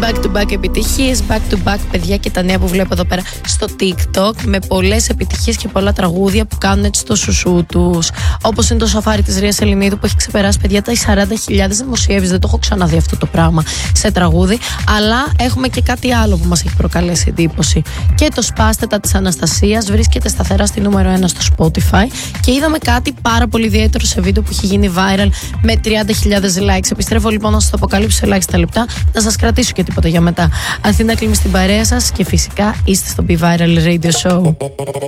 back to back επιτυχίες, back to back παιδιά και τα νέα που βλέπω εδώ πέρα στο TikTok με πολλές επιτυχίες και πολλά τραγούδια που κάνουν έτσι το σουσού τους. Όπως είναι το σαφάρι της Ρίας Ελληνίδου που έχει ξεπεράσει παιδιά τα 40.000 δημοσιεύσεις. Δεν το έχω ξαναδεί αυτό το πράγμα σε τραγούδι. Αλλά έχουμε και κάτι άλλο που μας έχει προκαλέσει εντύπωση. Και το Σπάστετα της Αναστασίας βρίσκεται σταθερά στη νούμερο 1 στο Spotify. Και είδαμε κάτι πάρα πολύ ιδιαίτερο σε βίντεο που έχει γίνει viral με 30.000 likes. Επιστρέφω λοιπόν να σας το αποκαλύψω σε ελάχιστα λεπτά, να σας κρατήσω και τίποτα για μετά. Αθήνα Κλίμη στην παρέα σας και φυσικά είστε στο Be Viral Radio Show.